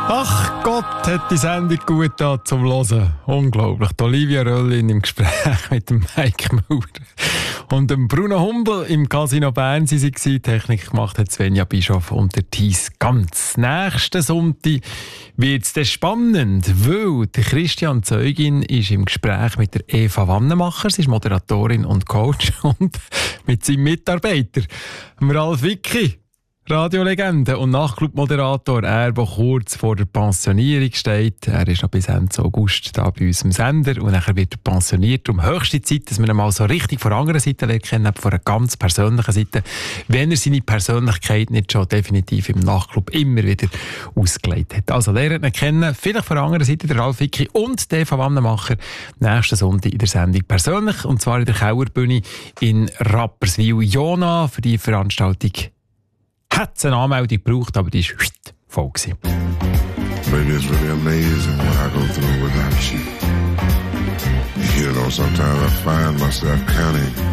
Ach Gott, hat die Sendung gut da zum Hören. Unglaublich. Die Olivia Röllin im Gespräch mit dem Mike Maurer. Und dem Bruno Humbel im Casino Bern sie waren. Technik gemacht hat Svenja Bischof und der Thies Ganz. Nächsten Sonntag wird es dann spannend, weil der Christian Zeugin ist im Gespräch mit der Eva Wannemacher. Sie ist Moderatorin und Coach und mit seinem Mitarbeiter, Ralf Wicki. Radiolegende und Nachtclub-Moderator, er, der kurz vor der Pensionierung steht. Er ist noch bis Ende August da bei uns im Sender und nachher wird er pensioniert. Um höchste Zeit, dass wir ihn mal so richtig von der anderen Seite kennen, von einer ganz persönlichen Seite, wenn er seine Persönlichkeit nicht schon definitiv im Nachtclub immer wieder ausgelegt hat. Also lernt ihn kennen, vielleicht von der anderen Seite der Ralf Wicki und der von Wannemacher nächsten Sonntag in der Sendung persönlich, und zwar in der Kauerbühne in Rapperswil. Jona, für die Veranstaltung hat es eine Anmeldung gebraucht, aber die war voll gewesen. Baby, it's really amazing what I go through without you. You know, sometimes I find myself counting